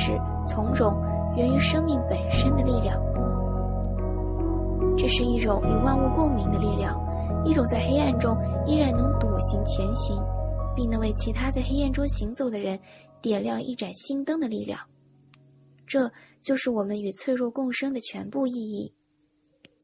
实、从容，源于生命本身的力量。这是一种与万物共鸣的力量，一种在黑暗中依然能笃行前行，并能为其他在黑暗中行走的人点亮一盏心灯的力量。这就是我们与脆弱共生的全部意义。